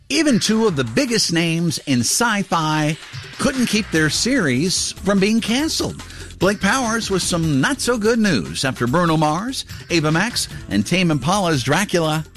Even two of the biggest names in sci-fi couldn't keep their series from being canceled. Blake Powers with some not-so-good news after Bruno Mars, Ava Max, and Tame Impala's Dracula